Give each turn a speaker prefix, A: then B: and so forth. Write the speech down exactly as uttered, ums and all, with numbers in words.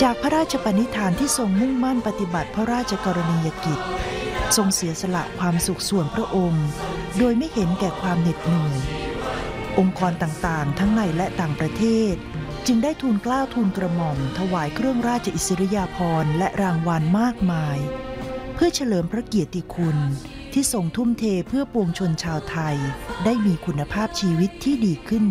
A: จากพระราชปณิธานที่ทรงมุ่งมั่นปฏิบัติพระราชกรณียกิจทรงเสียสละความสุขส่วนพระองค์โดยไม่เห็นแก่ความเหน็ดเหนื่อยองค์กรต่างๆทั้งในและต่างประเทศจึงได้ทูลเกล้าทูลกระหม่อมถวายเครื่องราชอิสริยาภรณ์และรางวัลมากมายเพื่อเฉลิมพระเกียรติคุณที่ทรงทุ่มเทเพื่อปวงชนชาวไทยได้มีคุณภาพชีวิตที่ดีขึ้น